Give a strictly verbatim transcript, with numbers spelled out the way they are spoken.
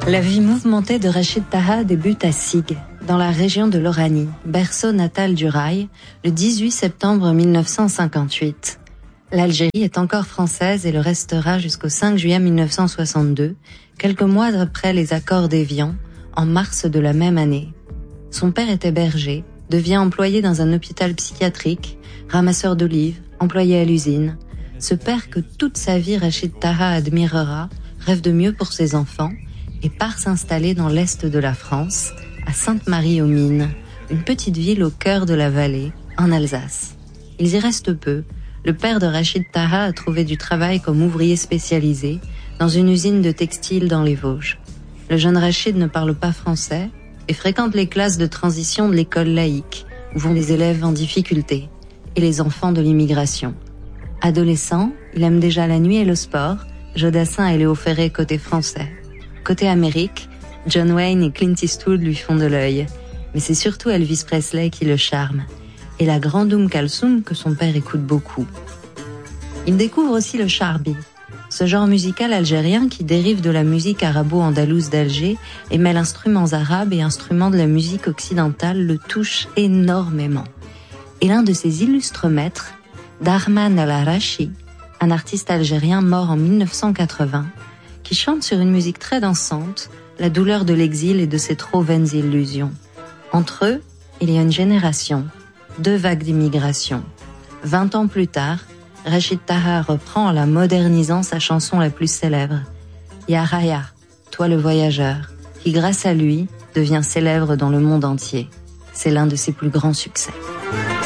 La vie mouvementée de Rachid Taha débute à Sig, dans la région de l'Oranie, berceau natal du rail, le dix-huit septembre mille neuf cent cinquante-huit. L'Algérie est encore française et le restera jusqu'au cinq juillet mille neuf cent soixante-deux, quelques mois après les accords d'Évian, en mars de la même année. Son père était berger, devient employé dans un hôpital psychiatrique, ramasseur d'olives, employé à l'usine. Ce père que toute sa vie Rachid Taha admirera, rêve de mieux pour ses enfants, et part s'installer dans l'est de la France, à Sainte-Marie-aux-Mines, une petite ville au cœur de la vallée, en Alsace. Ils y restent peu. Le père de Rachid Taha a trouvé du travail comme ouvrier spécialisé dans une usine de textile dans les Vosges. Le jeune Rachid ne parle pas français et fréquente les classes de transition de l'école laïque, où vont les élèves en difficulté et les enfants de l'immigration. Adolescent, il aime déjà la nuit et le sport, Jodassin et Léo Ferré côté français. Côté Amérique, John Wayne et Clint Eastwood lui font de l'œil, mais c'est surtout Elvis Presley qui le charme, et la grande Oum Kalsoum que son père écoute beaucoup. Il découvre aussi le charbi, ce genre musical algérien qui dérive de la musique arabo-andalouse d'Alger et mêle instruments arabes et instruments de la musique occidentale, le touche énormément. Et l'un de ses illustres maîtres, Darman El-Arachi, un artiste algérien mort en mille neuf cent quatre-vingts, qui chante sur une musique très dansante, la douleur de l'exil et de ses trop vaines illusions. Entre eux, il y a une génération, deux vagues d'immigration. Vingt ans plus tard, Rachid Taha reprend en la modernisant sa chanson la plus célèbre, Ya Raya, toi le voyageur, qui grâce à lui devient célèbre dans le monde entier. C'est l'un de ses plus grands succès.